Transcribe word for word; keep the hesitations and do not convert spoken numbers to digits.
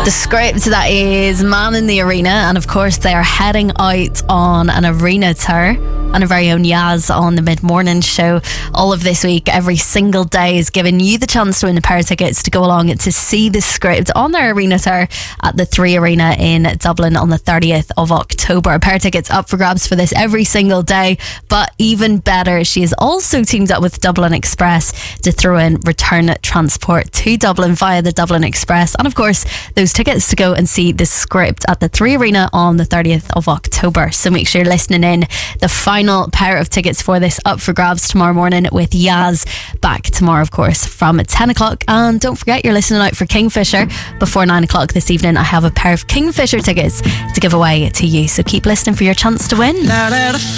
The script, that is Man in the Arena, and of course they are heading out on an arena tour. And our very own Yaz on the mid-morning show all of this week, every single day, is giving you the chance to win a pair of tickets to go along to see the script on their arena tour at the Three Arena in Dublin on the thirtieth of October. A pair of tickets up for grabs for this every single day, but even better, she has also teamed up with Dublin Express to throw in return transport to Dublin via the Dublin Express, and of course those tickets to go and see the script at the Three Arena on the thirtieth of October. So make sure you're listening in. The final pair of tickets for this up for grabs tomorrow morning with Yaz, back tomorrow of course from ten o'clock. And don't forget, you're listening out for Kingfisher before nine o'clock this evening. I have a pair of Kingfisher tickets to give away to you, so keep listening for your chance to win.